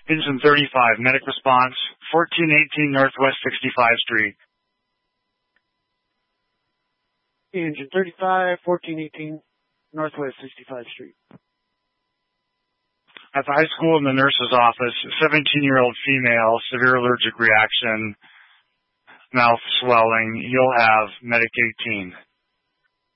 Engine 35, medic response, 1418 Northwest 65 Street. Engine 35, 1418 Northwest 65 Street. At the high school in the nurse's office, 17-year-old female, severe allergic reaction, mouth swelling. You'll have medic 18.